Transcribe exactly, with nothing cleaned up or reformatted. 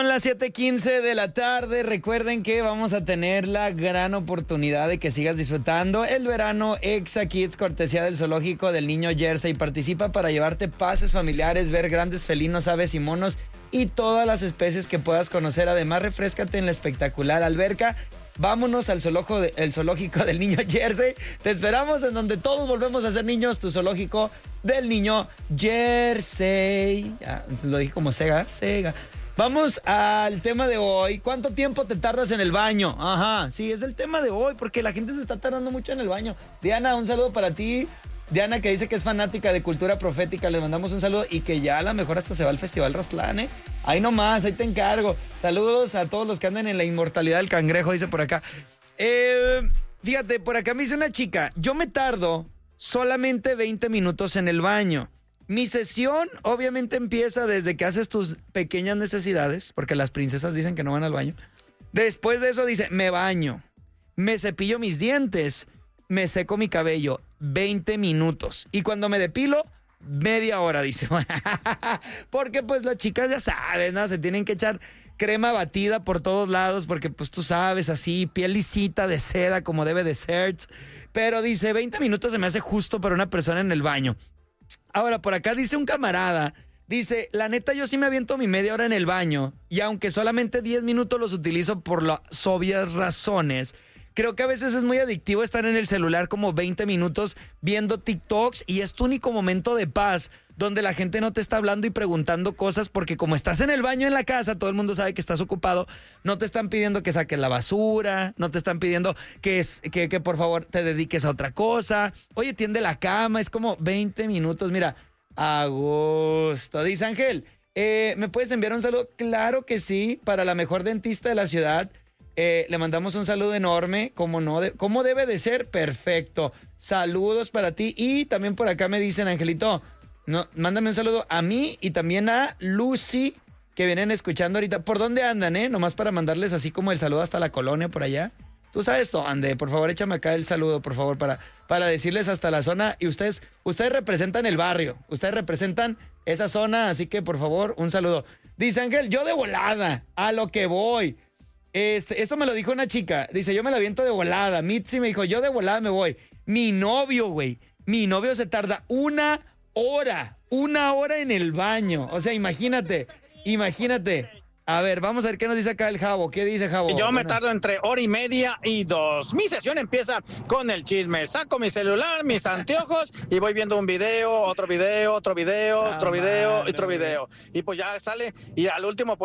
Son las siete quince de la tarde. Recuerden que vamos a tener la gran oportunidad de que sigas disfrutando el verano Exa Kids, cortesía del zoológico del Niño Jersey. Participa para llevarte pases familiares, ver grandes felinos, aves y monos y todas las especies que puedas conocer. Además, refréscate en la espectacular alberca. Vámonos al zoológico, de, el zoológico del Niño Jersey. Te esperamos en donde todos volvemos a ser niños, tu zoológico del Niño Jersey. Ya, lo dije como Sega, Sega. Vamos al tema de hoy. ¿Cuánto tiempo te tardas en el baño? Ajá, sí, es el tema de hoy, porque la gente se está tardando mucho en el baño. Diana, un saludo para ti. Diana, que dice que es fanática de cultura profética, le mandamos un saludo y que ya a lo mejor hasta se va al Festival Rastlán, ¿eh? Ahí nomás, ahí te encargo. Saludos a todos los que andan en la inmortalidad del cangrejo, dice por acá. Eh, fíjate, por acá me dice una chica, yo me tardo solamente veinte minutos en el baño. Mi sesión obviamente empieza desde que haces tus pequeñas necesidades, porque las princesas dicen que no van al baño. Después de eso dice, me baño, me cepillo mis dientes, me seco mi cabello, veinte minutos. Y cuando me depilo, media hora, dice. Porque pues las chicas ya saben, ¿no? Se tienen que echar crema batida por todos lados, porque pues tú sabes, así, piel lisita de seda como debe de ser. Pero dice, veinte minutos se me hace justo para una persona en el baño. Ahora, por acá dice un camarada, dice, la neta yo sí me aviento mi media hora en el baño y aunque solamente diez minutos los utilizo por las obvias razones, creo que a veces es muy adictivo estar en el celular como veinte minutos viendo TikToks y es tu único momento de paz donde la gente no te está hablando y preguntando cosas porque como estás en el baño en la casa, todo el mundo sabe que estás ocupado, no te están pidiendo que saques la basura, no te están pidiendo que, es, que, que por favor te dediques a otra cosa. Oye, tiende la cama, es como veinte minutos, mira, a gusto. Dice Ángel, eh, ¿me puedes enviar un saludo? Claro que sí, para la mejor dentista de la ciudad. Eh, le mandamos un saludo enorme, como no, de, como debe de ser, perfecto. Saludos para ti y también por acá me dicen, Angelito, no, mándame un saludo a mí y también a Lucy, que vienen escuchando ahorita. ¿Por dónde andan, eh? Nomás para mandarles así como el saludo hasta la colonia por allá. Tú sabes dónde, por favor, échame acá el saludo, por favor, para, para decirles hasta la zona. Y ustedes, ustedes representan el barrio, ustedes representan esa zona, así que por favor, un saludo. Dice Ángel, yo de volada, a lo que voy. Este, esto me lo dijo una chica. Dice, yo me la aviento de volada. Mitzi me dijo, yo de volada me voy. Mi novio, güey. Mi novio se tarda una hora. Una hora en el baño. O sea, imagínate. Imagínate. A ver, vamos a ver qué nos dice acá el Jabo. ¿Qué dice Jabo? Yo me Buenas. tardo entre hora y media y dos. Mi sesión empieza con el chisme. Saco mi celular, mis anteojos y voy viendo un video, otro video, otro video, Ah, otro video, mano, otro video. Y pues ya sale y al último pues